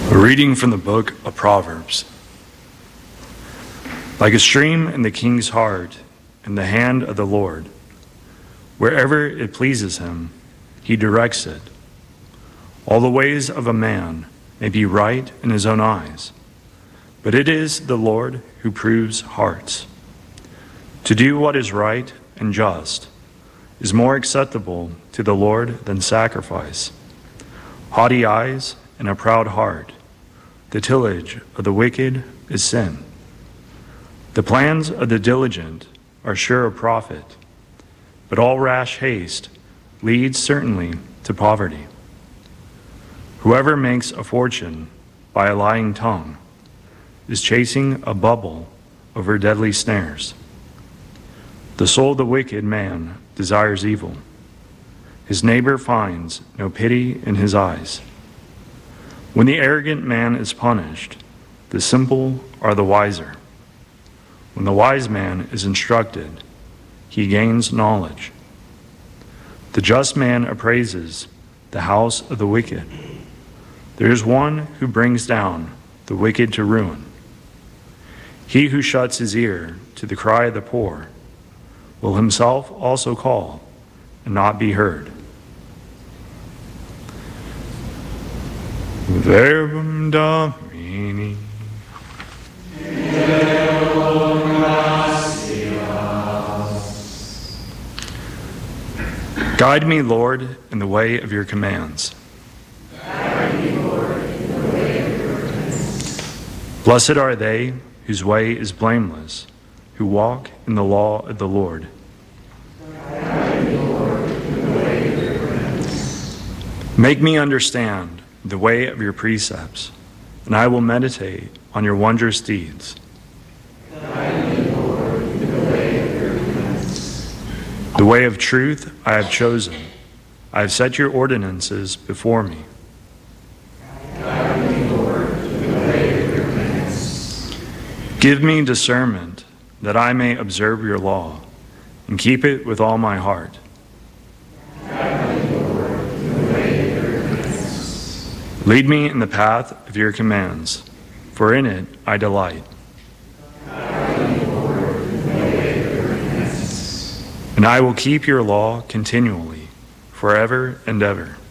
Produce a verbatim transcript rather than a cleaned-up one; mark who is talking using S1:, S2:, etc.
S1: A reading from the book of Proverbs. Like a stream in the king's heart, in the hand of the Lord, wherever it pleases him, he directs it. All the ways of a man may be right in his own eyes, but it is the Lord who proves hearts. To do what is right and just is more acceptable to the Lord than sacrifice. Haughty eyes and a proud heart, the tillage of the wicked is sin. The plans of the diligent are sure of profit, but all rash haste leads certainly to poverty. Whoever makes a fortune by a lying tongue is chasing a bubble over deadly snares. The soul of the wicked man desires evil. His neighbor finds no pity in his eyes. When the arrogant man is punished, the simple are the wiser. When the wise man is instructed, he gains knowledge. The just man appraises the house of the wicked. There is one who brings down the wicked to ruin. He who shuts his ear to the cry of the poor will himself also call and not be heard. Verbum Domini. Guide me, Lord, in the way of your commands.
S2: Guide me, Lord, in the way of your commands.
S1: Blessed are they whose way is blameless, who walk in the law of the Lord.
S2: Guide me, Lord, in the way of your commands.
S1: Make me understand the way of your precepts, and I will meditate on your wondrous deeds.
S2: Guide me, Lord, in the way of your commands.
S1: The way of truth I have chosen. I have set your ordinances before me.
S2: Guide me, Lord, in the way of your commands.
S1: Give me discernment that I may observe your law and keep it with all my heart.
S2: Guide me, Lord, in the way of your commands.
S1: Lead me in the path of your commands, for in it I delight.
S2: Guide me, Lord, in the way of your commands.
S1: And I will keep your law continually, forever and ever.